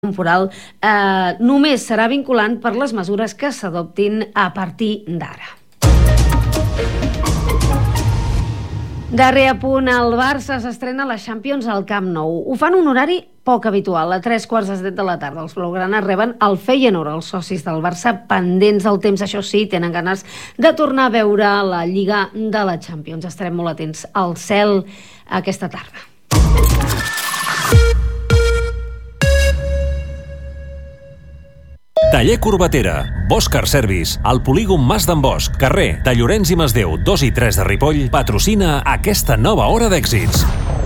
temporal només serà vinculant per les mesures que s'adoptin a partir d'ara. Darrer apunt, el Barça s'estrena a la Champions al Camp Nou. Ho fan un horari poc habitual, a 3:15 de la tarda. Els blaugranes reben el Feyenoord, els socis del Barça pendents del temps. Això sí, tenen ganes de tornar a veure la Lliga de la Champions. Estarem molt atents al cel aquesta tarda. Taller Corbatera, Bosch Car Service, al polígon Mas d'en Bosch, carrer de Llorenç i Masdeu 2 i 3 de Ripoll, patrocina aquesta nova hora d'èxits.